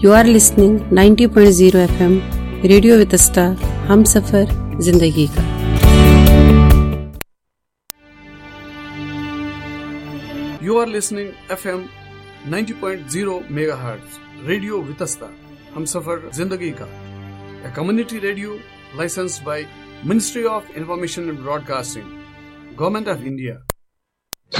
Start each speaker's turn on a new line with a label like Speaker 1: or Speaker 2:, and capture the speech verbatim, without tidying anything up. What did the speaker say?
Speaker 1: You are listening ninety point zero F M radio Vitasta हम सफर जिंदगी का।
Speaker 2: You are listening F M ninety point zero megahertz radio Vitasta हम सफर जिंदगी का, a community radio licensed by Ministry of Information and Broadcasting, Government of India.